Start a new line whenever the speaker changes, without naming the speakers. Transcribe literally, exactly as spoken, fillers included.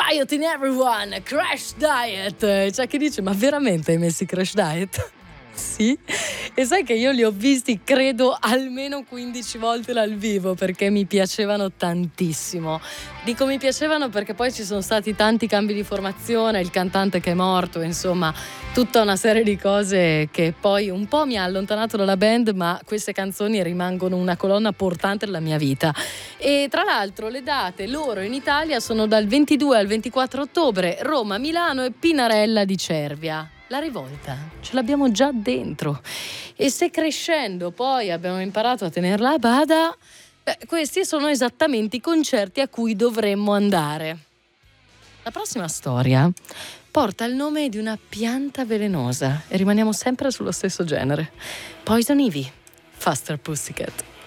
Diet in everyone, Crash Diet. C'è chi dice, ma veramente hai messo i Crash Diet? Sì, e sai che io li ho visti credo almeno quindici volte dal vivo perché mi piacevano tantissimo. Dico mi piacevano perché poi ci sono stati tanti cambi di formazione, il cantante che è morto, insomma tutta una serie di cose che poi un po' mi ha allontanato dalla band, ma queste canzoni rimangono una colonna portante della mia vita. E tra l'altro le date loro in Italia sono dal ventidue al ventiquattro ottobre, Roma, Milano e Pinarella di Cervia. La rivolta ce l'abbiamo già dentro e se crescendo poi abbiamo imparato a tenerla a bada, beh, questi sono esattamente i concerti a cui dovremmo andare. La prossima storia porta il nome di una pianta velenosa e rimaniamo sempre sullo stesso genere. Poison Ivy, Faster Pussycat.